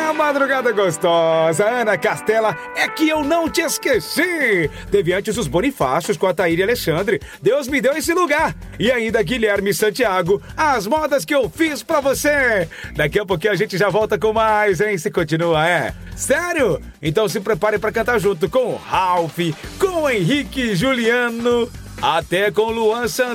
madrugada gostosa, Ana Castela, é que eu não te esqueci. Teve antes os Bonifácios com a Thaíra e Alexandre, Deus me deu esse lugar. E ainda Guilherme Santiago, as modas que eu fiz pra você. Daqui a pouquinho a gente já volta com mais, hein? Se continua, Sério? Então se prepare pra cantar junto com o Ralph, com o Henrique e Juliano, até com Luan Santana.